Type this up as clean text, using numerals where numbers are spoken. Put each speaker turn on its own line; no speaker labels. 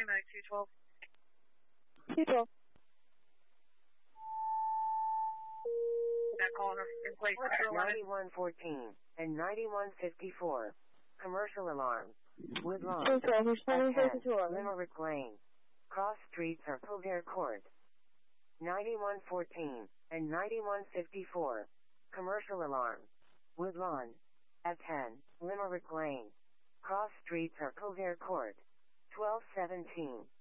Mac 212.
212.
That call in place.
9114 and 9154. Commercial alarm. Woodlawn.
212, responding
at 10,
to alarm.
Limerick Lane. Cross streets are Kildare Court. 9114 and 9154. Commercial alarm. Woodlawn. At 10, Limerick Lane. Cross streets are Kildare Court. 1217.